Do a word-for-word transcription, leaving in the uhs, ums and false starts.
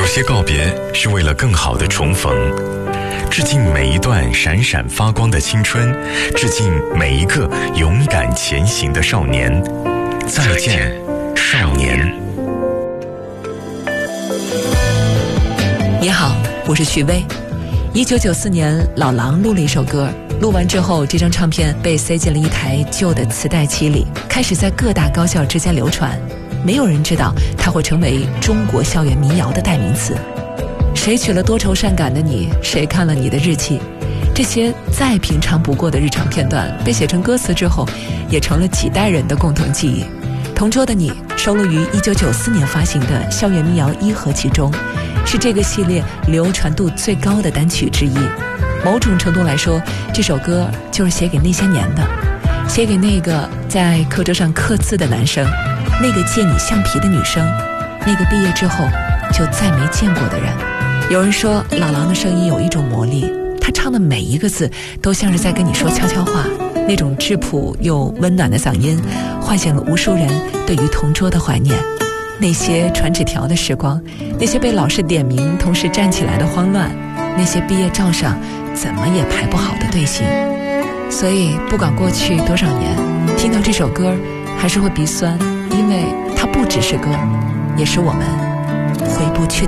有些告别是为了更好的重逢。致敬每一段闪闪发光的青春，致敬每一个勇敢前行的少年。再见，少年。 你好，我是许巍。一九九四年，老狼录了一首歌，录完之后，这张唱片被塞进了一台旧的磁带机里，开始在各大高校之间流传。没有人知道它会成为中国校园民谣的代名词。谁娶了多愁善感的你？谁看了你的日记？这些再平常不过的日常片段，被写成歌词之后，也成了几代人的共同记忆。同桌的你收录于一九九四年发行的校园民谣一合集中，是这个系列流传度最高的单曲之一。某种程度来说，这首歌就是写给那些年的，写给那个在课桌上刻字的男生，那个借你橡皮的女生，那个毕业之后就再没见过的人。有人说老狼的声音有一种魔力，他唱的每一个字都像是在跟你说悄悄话，那种质朴又温暖的嗓音唤醒了无数人对于同桌的怀念。那些传纸条的时光，那些被老师点名同时站起来的慌乱，那些毕业照上怎么也排不好的队形。所以不管过去多少年，听到这首歌还是会鼻酸，因为它不只是歌，也是我们回不去